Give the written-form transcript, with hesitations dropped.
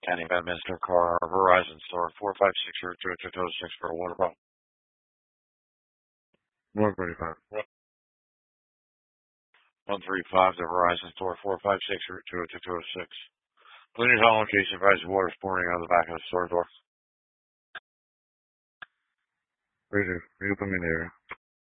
County Bedminster Car Verizon store 456 for a water bottle. 135. 135 the Verizon store 456 Cleaners on location advise water pouring out of the back of the store door. Ready to open in the area.